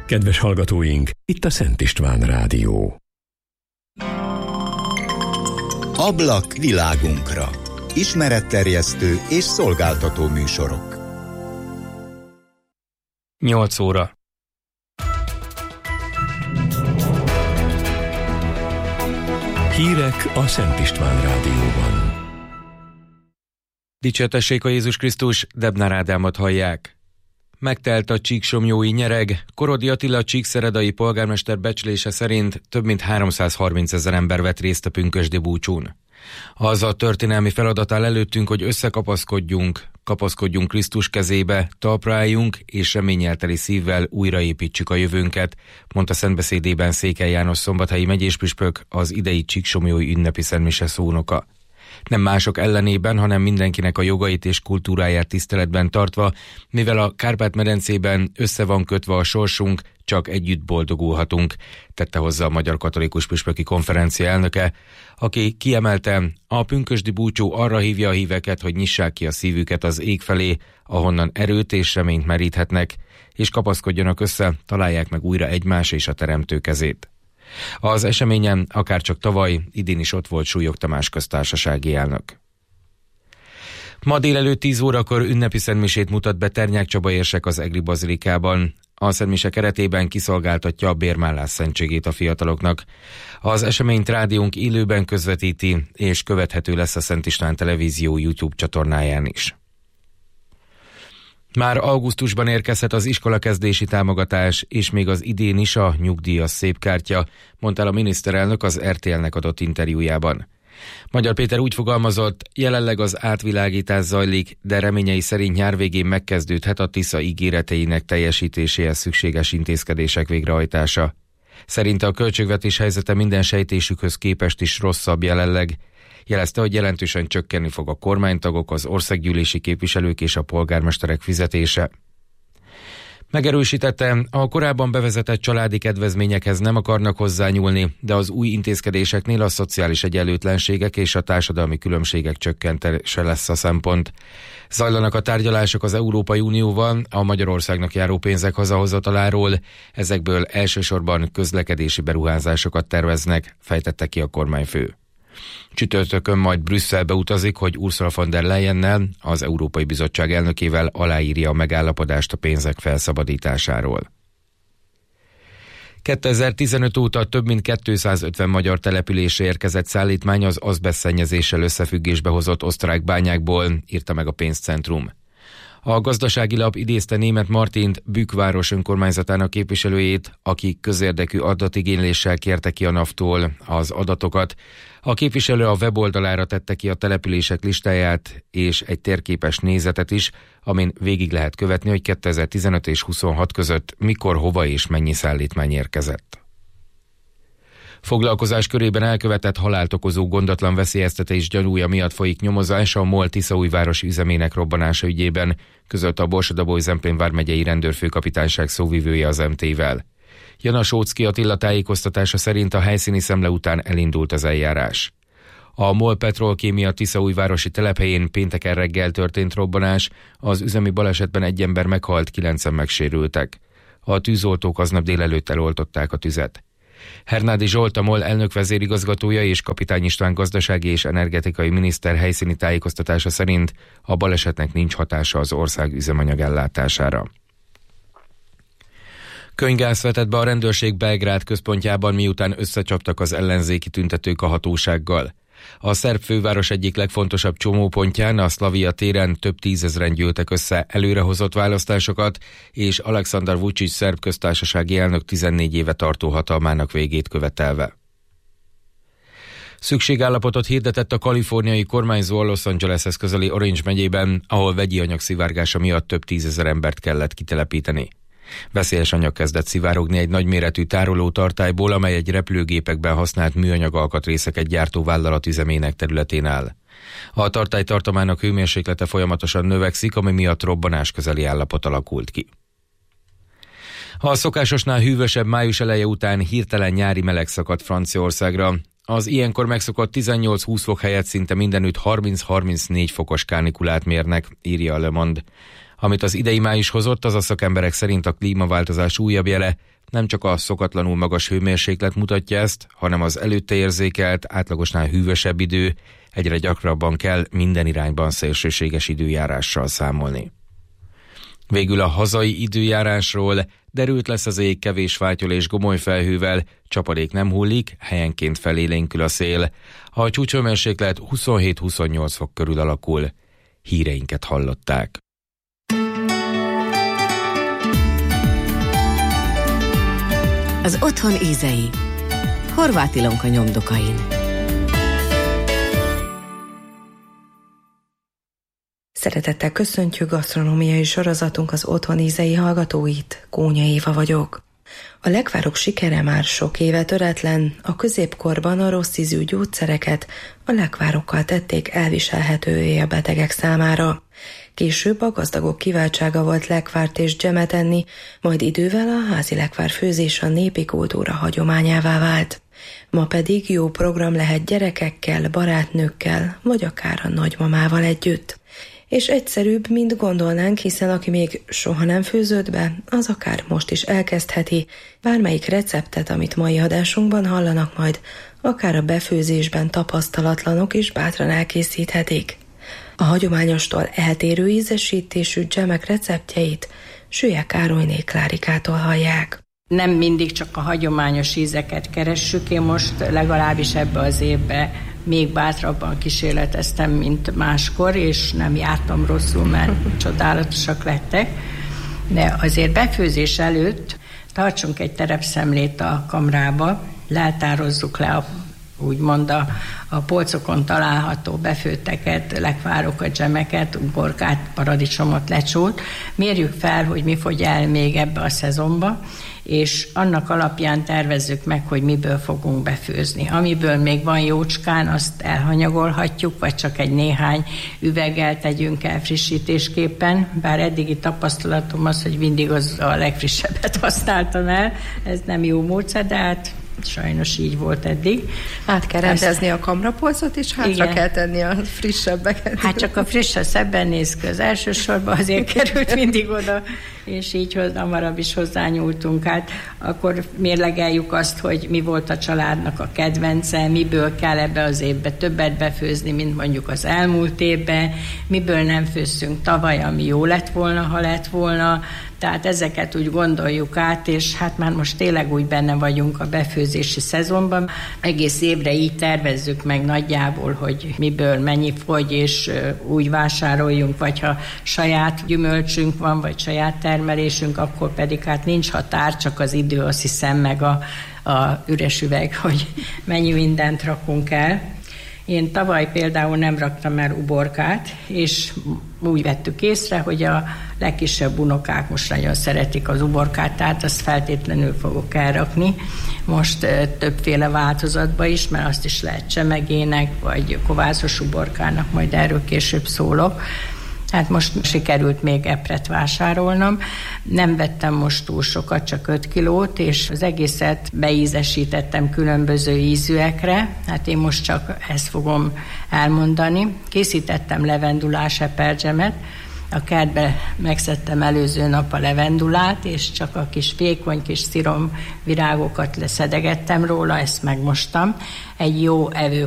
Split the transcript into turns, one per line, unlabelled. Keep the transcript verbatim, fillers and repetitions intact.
Kedves hallgatóink, itt a Szent István Rádió.
Ablak világunkra. Ismeretterjesztő és szolgáltató műsorok.
nyolc óra.
Hírek a Szent István Rádióban.
Dicsértessék a Jézus Krisztus, Debnár Ádámot hallják. Megtelt a csíksomlyói nyereg. Korodi Attila csíkszeredai polgármester becslése szerint több mint háromszázharminc ezer ember vett részt a pünkösdi búcsún. Az a történelmi feladat áll előttünk, hogy összekapaszkodjunk, kapaszkodjunk Krisztus kezébe, talpra álljunk és reményel teli szívvel újraépítsük a jövőnket, mondta szentbeszédében Székely János szombathelyi megyéspüspök, az idei csíksomlyói ünnepi szentmise szónoka. Nem mások ellenében, hanem mindenkinek a jogait és kultúráját tiszteletben tartva, mivel a Kárpát-medencében össze van kötve a sorsunk, csak együtt boldogulhatunk, tette hozzá a Magyar Katolikus Püspöki Konferencia elnöke, aki kiemelte, a pünkösdi búcsú arra hívja a híveket, hogy nyissák ki a szívüket az ég felé, ahonnan erőt és reményt meríthetnek, és kapaszkodjanak össze, találják meg újra egymás és a Teremtő kezét. Az eseményen akárcsak tavaly, idén is ott volt Súlyog Tamás köztársasági elnök. Ma délelőtt tíz órakor ünnepi szentmisét mutat be Ternyák Csaba érsek az Egri bazilikában. A szentmise keretében kiszolgáltatja a bérmállás szentségét a fiataloknak. Az eseményt rádiónk élőben közvetíti, és követhető lesz a Szent István Televízió YouTube csatornáján is. Már augusztusban érkezhet az iskolakezdési támogatás, és még az idén is a nyugdíjas szépkártya, mondta el a miniszterelnök az er té el-nek adott interjújában. Magyar Péter úgy fogalmazott, jelenleg az átvilágítás zajlik, de reményei szerint nyár végén megkezdődhet a Tisza ígéreteinek teljesítéséhez szükséges intézkedések végrehajtása. Szerinte a költségvetés helyzete minden sejtésükhöz képest is rosszabb jelenleg. Jelezte, hogy jelentősen csökkenni fog a kormánytagok, az országgyűlési képviselők és a polgármesterek fizetése. Megerősítette, a korábban bevezetett családi kedvezményekhez nem akarnak hozzányúlni, de az új intézkedéseknél a szociális egyenlőtlenségek és a társadalmi különbségek csökkentése lesz a szempont. Zajlanak a tárgyalások az Európai Unióval a Magyarországnak járó pénzek hazahozataláról, ezekből elsősorban közlekedési beruházásokat terveznek, fejtette ki a kormányfő. Csütörtökön majd Brüsszelbe utazik, hogy Ursula von der Leyennel, az Európai Bizottság elnökével aláírja a megállapodást a pénzek felszabadításáról. kétezer-tizenöt óta több mint kétszázötven magyar településre érkezett szállítmány az azbesztszennyezéssel összefüggésbe hozott osztrák bányákból, írta meg a Pénzcentrum. A Gazdasági Lap idézte Németh Martint, Bükk város önkormányzatának képviselőjét, aki közérdekű adatigényléssel kérte ki a NAV-tól az adatokat. A képviselő a weboldalára tette ki a települések listáját és egy térképes nézetet is, amin végig lehet követni, hogy kétezer-tizenöt és huszonhat között mikor, hova és mennyi szállítmány érkezett. Foglalkozás körében elkövetett halált okozó gondatlan veszélyeztetés gyanúja miatt folyik nyomozás a MOL Tiszaújvárosi üzemének robbanása ügyében, közölte a Borsod-Abaúj-Zemplén vármegyei rendőrfőkapitányság szóvivője az em té-vel. Jana Sóczky Attila tájékoztatása szerint a helyszíni szemle után elindult az eljárás. A MOL Petrolkémia Tiszaújvárosi telephelyén pénteken reggel történt robbanás, az üzemi balesetben egy ember meghalt, kilencen megsérültek. A tűzoltók aznap délelőtt eloltották a tüzet. Hernádi Zsolt, a MOL elnök vezérigazgatója és Kapitány István gazdasági és energetikai miniszter helyszíni tájékoztatása szerint a balesetnek nincs hatása az ország üzemanyag ellátására. Könygáz vetett be a rendőrség Belgrád központjában, miután összecsaptak az ellenzéki tüntetők a hatósággal. A szerb főváros egyik legfontosabb csomópontján, a Szlavija téren több tízezren gyűltek össze előrehozott választásokat, és Aleksandar Vučić szerb köztársasági elnök tizennégy éve tartó hatalmának végét követelve. Szükségállapotot hirdetett a kaliforniai kormányzó a Los Angeleshez közeli Orange megyében, ahol vegyi anyag szivárgása miatt több tízezer embert kellett kitelepíteni. Veszélyes anyag kezdett szivárogni egy nagyméretű tároló tartályból, amely egy repülőgépekben használt műanyag alkatrészeket gyártó vállalat üzemének területén áll. A tartály tartomának hőmérséklete folyamatosan növekszik, ami miatt robbanás közeli állapot alakult ki. A szokásosnál hűvösebb május eleje után hirtelen nyári meleg szakadt Franciaországra. Az ilyenkor megszokott tizennyolc-húsz fok helyett szinte mindenütt harminc-harmincnégy fokos kánikulát mérnek, írja a Le Monde. Amit az idei május hozott, az a szakemberek szerint a klímaváltozás újabb jele. Nem csak a szokatlanul magas hőmérséklet mutatja ezt, hanem az előtte érzékelt, átlagosnál hűvösebb idő. Egyre gyakrabban kell minden irányban szélsőséges időjárással számolni. Végül a hazai időjárásról: derült lesz az ég kevés fátyol és gomoly felhővel, csapadék nem hullik, helyenként felélénkül a szél. A csúcshőmérséklet huszonhét-huszonnyolc fok körül alakul. Híreinket hallották.
Az otthon ízei. Horváth Ilonka nyomdokain.
Szeretettel köszöntjük gasztronómiai sorozatunk az otthon ízei hallgatóit. Kónya Éva vagyok. A lekvárok sikere már sok éve töretlen, a középkorban a rossz ízű gyógyszereket a lekvárokkal tették elviselhetővé a betegek számára. Később a gazdagok kiváltsága volt lekvárt és dzsemet enni, majd idővel a házi lekvár főzés a népi kultúra hagyományává vált. Ma pedig jó program lehet gyerekekkel, barátnőkkel, vagy akár a nagymamával együtt. És egyszerűbb, mint gondolnánk, hiszen aki még soha nem főzött be, az akár most is elkezdheti. Bármelyik receptet, amit mai adásunkban hallanak majd, akár a befőzésben tapasztalatlanok is bátran elkészíthetik. A hagyományostól eltérő ízesítésű dzsemek receptjeit Süllyek Károlyné Klárikától hallják.
Nem mindig csak a hagyományos ízeket keressük, én most legalábbis ebbe az évbe még bátrabban kísérleteztem, mint máskor, és nem jártam rosszul, mert csodálatosak lettek. De azért befőzés előtt tartsunk egy terepszemlét a kamrába, leltározzuk le a, úgymond a, a polcokon található befőtteket, lekvárokat, dzsemeket, uborkát, paradicsomot, lecsót. Mérjük fel, hogy mi fogy el még ebbe a szezonba, és annak alapján tervezzük meg, hogy miből fogunk befőzni. Amiből még van jócskán, azt elhanyagolhatjuk, vagy csak egy néhány üveggel tegyünk el frissítésképpen, bár eddigi tapasztalatom az, hogy mindig az a legfrissebbet használtam el, ez nem jó módszer, de hát sajnos így volt eddig.
Át kell rendezni a kamrapolcot, és hátra igen. kell tenni a frissebbeket.
Hát csak a friss szebben néz ki az elsősorban, azért került mindig oda, és így hamarabb is hozzányúltunk. Hát akkor mérlegeljük azt, hogy mi volt a családnak a kedvence, miből kell ebbe az évbe többet befőzni, mint mondjuk az elmúlt évben, miből nem főzzünk tavaly, ami jó lett volna, ha lett volna. Tehát ezeket úgy gondoljuk át, és hát már most tényleg úgy benne vagyunk a befőzési szezonban. Egész évre így tervezzük meg nagyjából, hogy miből mennyi fogy, és úgy vásároljunk, vagy ha saját gyümölcsünk van, vagy saját termelésünk, akkor pedig hát nincs határ, csak az idő, azt hiszem, meg a, a üres üveg, hogy mennyi mindent rakunk el. Én tavaly például nem raktam el uborkát, és úgy vettük észre, hogy a legkisebb unokák most nagyon szeretik az uborkát, tehát azt feltétlenül fogok elrakni. Most többféle változatba is, mert azt is lehet csemegének, vagy kovászos uborkának, majd erről később szólok. Hát most sikerült még epret vásárolnom. Nem vettem most túl sokat, csak öt kilót, és az egészet beízesítettem különböző ízűekre. Hát én most csak ezt fogom elmondani. Készítettem levendulás eperdzsemet. A kertbe megszedtem előző nap a levendulát, és csak a kis vékony kis szirom virágokat leszedegettem róla, ezt megmostam. Egy jó evő